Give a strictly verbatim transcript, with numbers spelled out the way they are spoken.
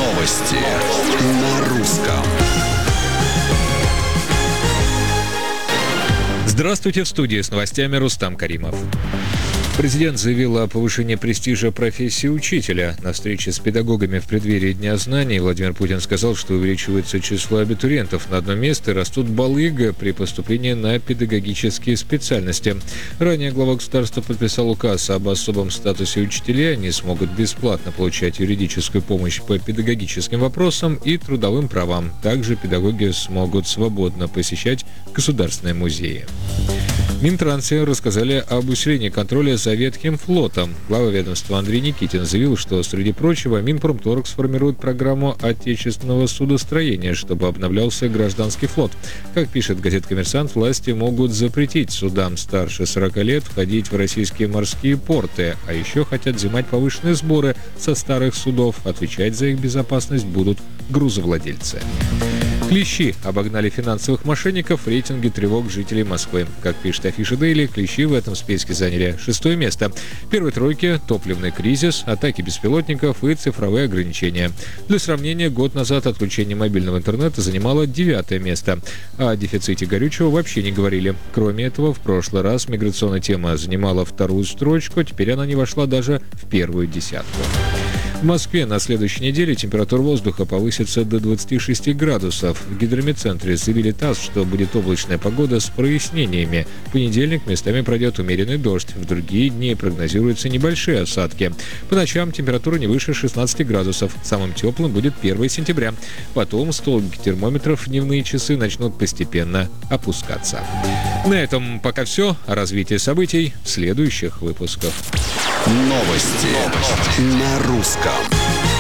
Новости на русском. Здравствуйте, в студии с новостями Рустам Каримов. Президент заявил о повышении престижа профессии учителя. На встрече с педагогами в преддверии Дня знаний Владимир Путин сказал, что увеличивается число абитуриентов на одно место и растут баллы ЕГЭ при поступлении на педагогические специальности. Ранее глава государства подписал указ об особом статусе учителей. Они смогут бесплатно получать юридическую помощь по педагогическим вопросам и трудовым правам. Также педагоги смогут свободно посещать государственные музеи. В Минтрансе рассказали об усилении контроля за ветхим флотом. Глава ведомства Андрей Никитин заявил, что, среди прочего, Минпромторг сформирует программу отечественного судостроения, чтобы обновлялся гражданский флот. Как пишет газета «Коммерсант», власти могут запретить судам старше сорока лет входить в российские морские порты, а еще хотят взимать повышенные сборы со старых судов. Отвечать за их безопасность будут грузовладельцы. Клещи обогнали финансовых мошенников в рейтинге тревог жителей Москвы. Как пишет афиша Дейли, клещи в этом списке заняли шестое место. В первой тройке – топливный кризис, атаки беспилотников и цифровые ограничения. Для сравнения, год назад отключение мобильного интернета занимало девятое место. О дефиците горючего вообще не говорили. Кроме этого, в прошлый раз миграционная тема занимала вторую строчку, теперь она не вошла даже в первую десятку. В Москве на следующей неделе температура воздуха повысится до двадцати шести градусов. В гидрометцентре заявили ТАСС, что будет облачная погода с прояснениями. В понедельник местами пройдет умеренный дождь. В другие дни прогнозируются небольшие осадки. По ночам температура не выше шестнадцати градусов. Самым теплым будет первое сентября. Потом столбики термометров в дневные часы начнут постепенно опускаться. На этом пока все. О развитии событий в следующих выпусках. Новости на русском.